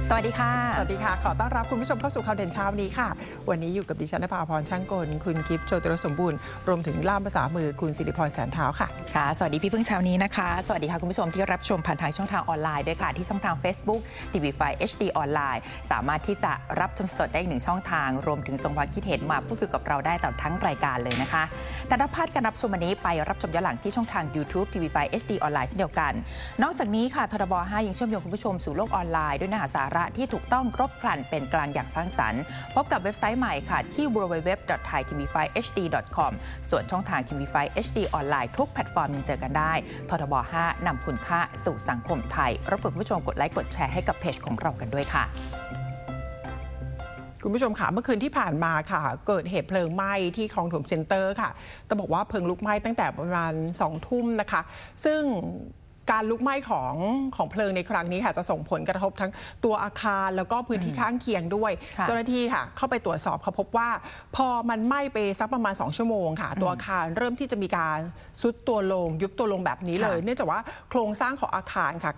สวัสดีค่ะสวัสดีค่ะขอต้อนรับคุณผู้ชมเข้าสู่ข่าวเด่นเช้านี้ค่ะวันนี้อยู่กับดิฉันนภาพรช่างกลคุณกิฟต์โชติรสมบูรณ์รวมถึงล่ามภาษามือคุณสิริพรแสนเท้าค่ะค่ะสวัสดีพี่พึ่งเช้านี้นะคะสวัสดีค่ะคุณผู้ชมที่รับชมผ่านทางช่องทางออนไลน์ด้วยค่ะที่ช่องทาง Facebook TV5 HD ออนไลน์สามารถที่จะรับชมสดได้อีกหนึ่งช่องทางรวมถึงส่งความคิดเห็นมาพูดคุยกับเราได้ตลอดทั้งรายการเลยนะคะแต่ถ้าพลาดการรับชมวันนี้ไปรับชมย้อนหลังที่ช่องทาง YouTube TV5 HD ออนไลน์เช่นเดียวกันนอกจากนี้ค่ะททบ5ยังเชื่อมโยงคุณผู้ชมสู่โลกออนไลน์ด้วยเนื้อหาสาระที่ถูกต้องครบครันเป็นกลางอย่างสร้างสรรค์พบกับเว็บไซต์ใหม่ค่ะที่ www.thaitv5hd.com ส่วนช่องทาง TV5 HD ออนไลน์ทุกแพลตฟอร์มยังเจอกันได้ททบ5นำคุณค่าสู่สังคมไทยรบกวนคุณผู้ชมกดไลค์กดแชร์ให้กับเพจของเรากันด้วยค่ะคุณผู้ชมค่ะเมื่อคืนที่ผ่านมาค่ะเกิดเหตุเพลิงไหม้ที่คลองถมเซ็นเตอร์ค่ะต้องบอกว่าเพลิงลุกไหม้ตั้งแต่ประมาณ20:00 นนะคะซึ่งการลุกไหม้ของเพลิงในครั้งนี้ค่ะจะส่งผลกระทบทั้งตัวอาคารแล้วก็พื้นที่ข้างเคียงด้วยเจ้าหน้าที่ค่ะเข้าไปตรวจสอบเขาพบว่าพอมันไหม้ไปสักประมาณ2 ชั่วโมงค่ะตัวอาคารเริ่มที่จะมีการซุดตัวลงยุบตัวลงแบบนี้เลยเนื่องจากว่าโครงสร้างของอาคารค่ะ